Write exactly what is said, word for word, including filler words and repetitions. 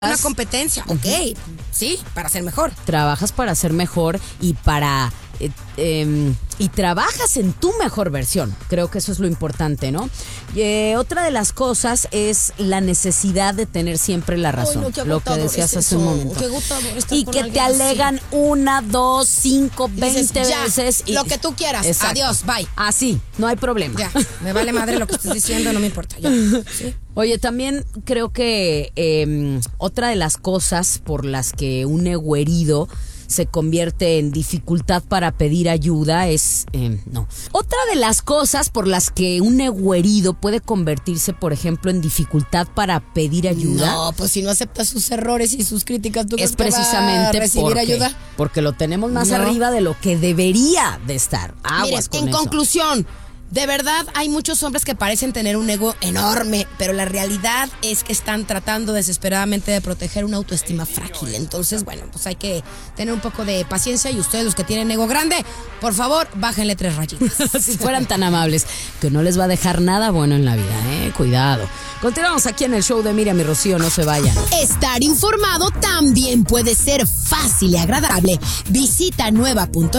Una competencia, ok, sí, para ser mejor. Trabajas para ser mejor y para eh, eh, y trabajas en tu mejor versión. Creo que eso es lo importante, ¿no? Eh, otra de las cosas es la necesidad de tener siempre la razón. Ay, no, lo que decías hace un momento. Qué agotador estar Y con que alguien te alegan así. una, dos, cinco, Y dices, veinte ya, veces. Y, lo que tú quieras. Exacto. Adiós, bye. Así, no hay problema. Ya, me vale madre lo que estés diciendo, no me importa. Ya. ¿Sí? Oye, también creo que eh, otra de las cosas por las que un ego herido se convierte en dificultad para pedir ayuda es... Eh, no. Otra de las cosas por las que un ego herido puede convertirse, por ejemplo, en dificultad para pedir ayuda... No, pues si no aceptas sus errores y sus críticas, ¿tú es crees que va a precisamente recibir porque, ayuda? porque lo tenemos más No. arriba de lo que debería de estar. Aguas Miren, con en eso. conclusión, de verdad hay muchos hombres que parecen tener un ego enorme, pero la realidad es que están tratando desesperadamente de proteger una autoestima frágil. Entonces, bueno, pues hay que tener un poco de paciencia y ustedes, los que tienen ego grande, por favor, bájenle tres rayitas. Si fueran tan amables, que no les va a dejar nada bueno en la vida, ¿eh? Cuidado. Continuamos aquí en el show de Miriam y Rocío, no se vayan. Estar informado también puede ser fácil y agradable. Visita nueva punto